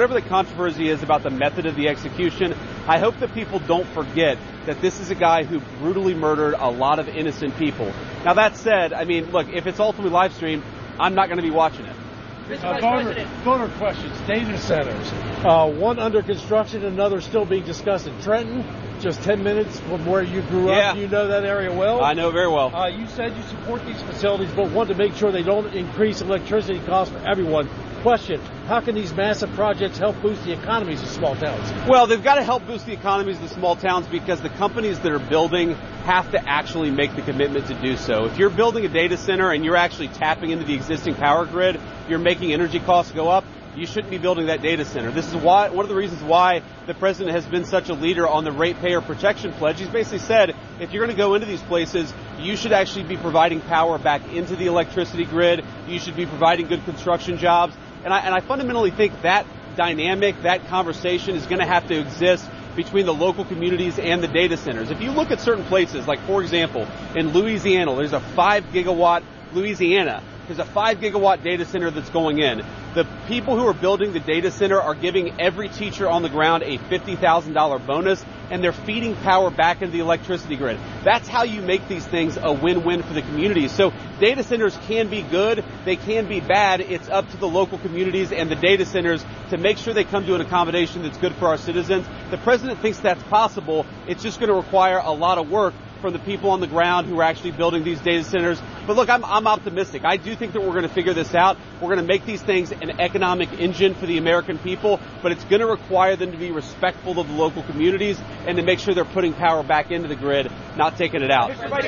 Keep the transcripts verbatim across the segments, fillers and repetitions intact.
whatever the controversy is about the method of the execution, I hope that people don't forget that this is a guy who brutally murdered a lot of innocent people. Now, that said, I mean, look, if it's ultimately live streamed, I'm not going to be watching it. Uh, voter, voter questions, data centers, uh, one under construction, another still being discussed in Trenton, just ten minutes from where you grew Yeah. up. You know that area well. I know very well. Uh, you said you support these facilities, but want to make sure they don't increase electricity costs for everyone. Question, how can these massive projects help boost the economies of small towns? Well, they've got to help boost the economies of the small towns because the companies that are building have to actually make the commitment to do so. If you're building a data center and you're actually tapping into the existing power grid, you're making energy costs go up, you shouldn't be building that data center. This is why one of the reasons why the president has been such a leader on the ratepayer protection pledge. He's basically said, if you're going to go into these places, you should actually be providing power back into the electricity grid. You should be providing good construction jobs. And I, and I fundamentally think that dynamic, that conversation is going to have to exist between the local communities and the data centers. If you look at certain places, like, for example, in Louisiana, there's a five gigawatt, Louisiana, there's a five gigawatt data center that's going in. The people who are building the data center are giving every teacher on the ground a fifty thousand dollars bonus, and they're feeding power back into the electricity grid. That's how you make these things a win-win for the communities. So data centers can be good, they can be bad. It's up to the local communities and the data centers to make sure they come to an accommodation that's good for our citizens. The president thinks that's possible. It's just going to require a lot of work from the people on the ground who are actually building these data centers. But look, I'm, I'm optimistic. I do think that we're going to figure this out. We're going to make these things an economic engine for the American people, but it's going to require them to be respectful of the local communities and to make sure they're putting power back into the grid, not taking it out.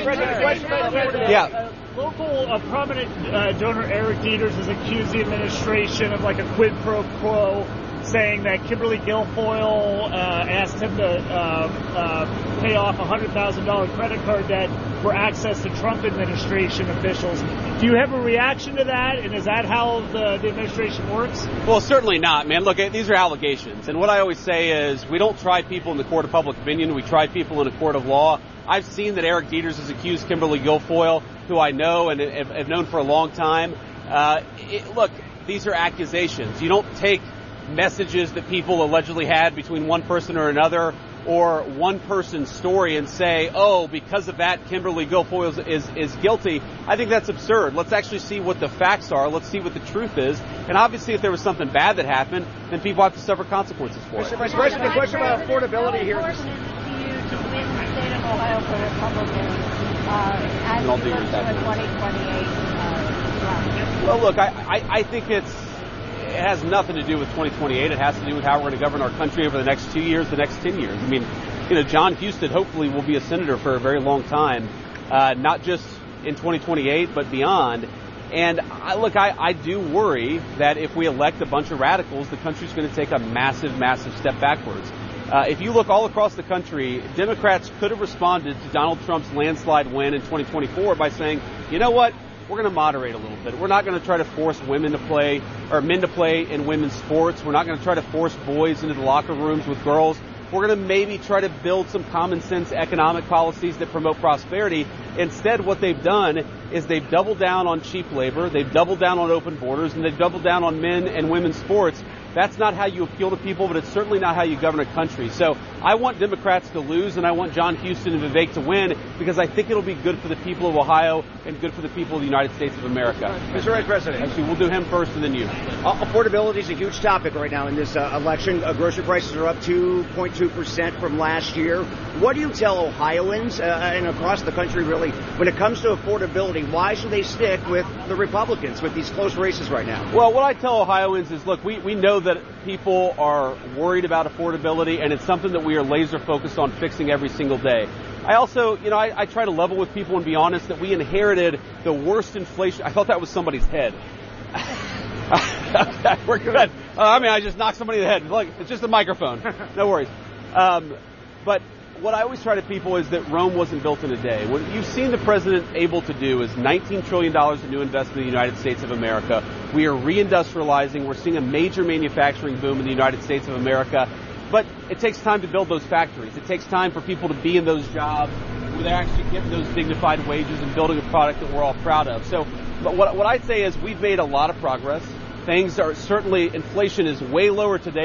Yeah. Uh, local uh, prominent uh, donor Eric Dieters has accused the administration of like a quid pro quo, saying that Kimberly Guilfoyle uh, asked him to uh, uh, pay off a one hundred thousand dollars credit card debt for access to Trump administration officials. Do you have a reaction to that, and is that how the, the administration works? Well, certainly not, man. Look, these are allegations, and what I always say is we don't try people in the court of public opinion, we try people in a court of law. I've seen that Eric Dieters has accused Kimberly Guilfoyle, who I know and have, have known for a long time. Uh, it, look, these are accusations. You don't take messages that people allegedly had between one person or another, or one person's story, and say, oh, because of that, Kimberly Guilfoyle is, is, is guilty. I think that's absurd. Let's actually see what the facts are. Let's see what the truth is. And obviously, if there was something bad that happened, then people have to suffer consequences for it. Mister Vice President, a question about affordability here. To you to win the state of Ohio for Republicans uh, as we look to a twenty twenty-eight uh, Well, look, I, I, I think it's It has nothing to do with twenty twenty-eight. It has to do with how we're going to govern our country over the next two years, the next ten years. I mean, you know, John Husted hopefully will be a senator for a very long time, uh, not just in twenty twenty-eight, but beyond. And I, look, I, I do worry that if we elect a bunch of radicals, the country's going to take a massive, massive step backwards. Uh, if you look all across the country, Democrats could have responded to Donald Trump's landslide win in twenty twenty-four by saying, you know what? We're going to moderate a little bit. We're not going to try to force women to play, or men to play in women's sports. We're not going to try to force boys into the locker rooms with girls. We're going to maybe try to build some common sense economic policies that promote prosperity. Instead, what they've done is they've doubled down on cheap labor, they've doubled down on open borders, and they've doubled down on men and women's sports. That's not how you appeal to people, but it's certainly not how you govern a country. So I want Democrats to lose, and I want John Husted and Vivek to win, because I think it'll be good for the people of Ohio and good for the people of the United States of America. Mister Vice President. Actually, we'll do him first and then you. Uh, affordability is a huge topic right now in this uh, election. Uh, grocery prices are up two point two percent from last year. What do you tell Ohioans uh, and across the country, really, when it comes to affordability? Why should they stick with the Republicans with these close races right now? Well, what I tell Ohioans is, look, we, we know that people are worried about affordability, and it's something that we are laser focused on fixing every single day. I also, you know, I, I try to level with people and be honest that we inherited the worst inflation. I thought that was somebody's head. Okay, we're good. Uh, I mean, I just knocked somebody in the head. Look, it's just a microphone. No worries. Um, but what I always try to people is that Rome wasn't built in a day. What you've seen the president able to do is nineteen trillion dollars in new investment in the United States of America. We are reindustrializing. We're seeing a major manufacturing boom in the United States of America. But it takes time to build those factories. It takes time for people to be in those jobs where they're actually getting those dignified wages and building a product that we're all proud of. So but what, what I'd say is we've made a lot of progress. Things are certainly, inflation is way lower today